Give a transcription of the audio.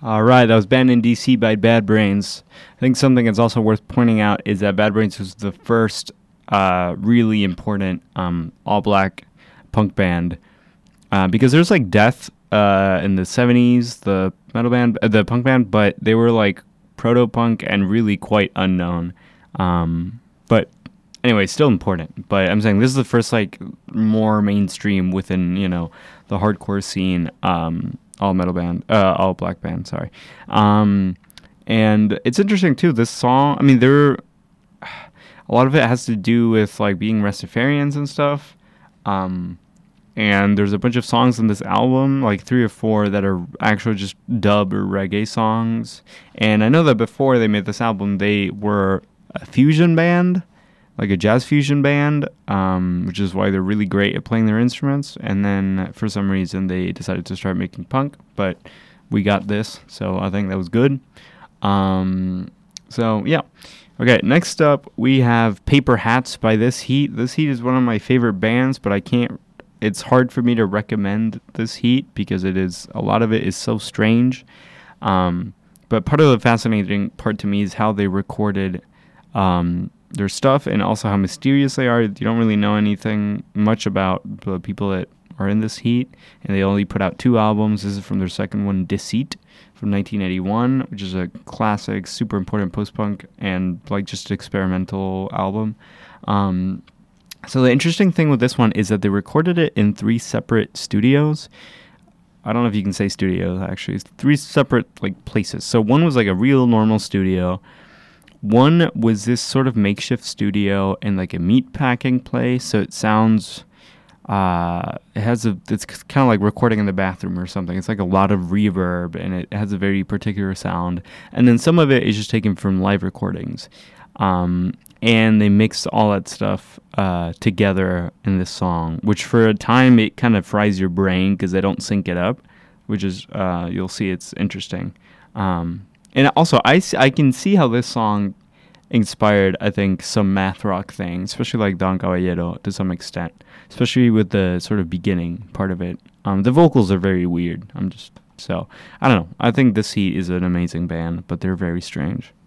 All right, that was Banned in DC by Bad Brains. I think something that's also worth pointing out is that Bad Brains was the first really important all-black punk band because there's like Death in the 70s, the metal band, the punk band, but they were like proto-punk and really quite unknown. But anyway, still important. But I'm saying this is the first like more mainstream within, the hardcore scene. All metal band, all black band, sorry. And it's interesting too, this song, I mean, a lot of it has to do with like being Rastafarians and stuff. And there's a bunch of songs on this album, like 3 or 4 that are actually just dub or reggae songs. And I know that before they made this album, they were a fusion band, like a jazz fusion band, which is why they're really great at playing their instruments. And then for some reason they decided to start making punk, but we got this, so I think that was good. So yeah. Okay, next up we have Paper Hats by This Heat. This Heat is one of my favorite bands, but it's hard for me to recommend This Heat because a lot of it is so strange. But part of the fascinating part to me is how they recorded their stuff and also how mysterious they are. You don't really know anything much about the people that are in This Heat, and they only put out 2 albums. This is from their second one, Deceit, from 1981, which is a classic, super important post-punk and like just experimental album. So the interesting thing with this one is that they recorded it in 3 separate studios. I don't know if you can say studios, actually. It's 3 separate like places. So one was like a real normal studio. One was this sort of makeshift studio in like a meat packing place, so it sounds, it's kind of like recording in the bathroom or something. It's like a lot of reverb, and it has a very particular sound. And then some of it is just taken from live recordings. And they mixed all that stuff together in this song, which for a time it kind of fries your brain because they don't sync it up, which is, you'll see it's interesting. And also, I can see how this song inspired, I think, some math rock things, especially like Don Caballero to some extent, especially with the sort of beginning part of it. The vocals are very weird. I don't know. I think This Heat is an amazing band, but they're very strange.